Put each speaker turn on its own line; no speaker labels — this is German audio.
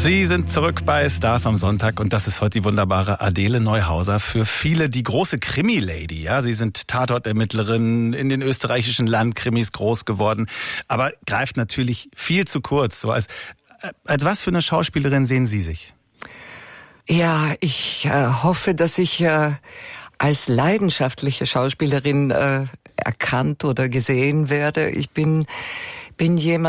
Sie sind zurück bei Stars am Sonntag und das ist heute die wunderbare Adele Neuhauser. Für viele die große Krimi-Lady. Ja, Sie sind Tatortermittlerin, in den österreichischen Landkrimis groß geworden, aber greift natürlich viel zu kurz. So als was für eine Schauspielerin sehen Sie sich?
Ja, ich hoffe, dass ich als leidenschaftliche Schauspielerin erkannt oder gesehen werde. Ich bin jemand,